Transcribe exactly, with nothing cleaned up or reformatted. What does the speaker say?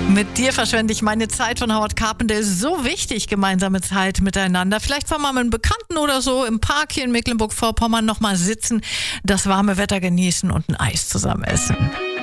Mit dir verschwende ich meine Zeit von Howard Carpendale. So wichtig, gemeinsame Zeit miteinander. Vielleicht fahren wir mit einem Bekannten oder so im Park hier in Mecklenburg-Vorpommern nochmal sitzen, das warme Wetter genießen und ein Eis zusammen essen.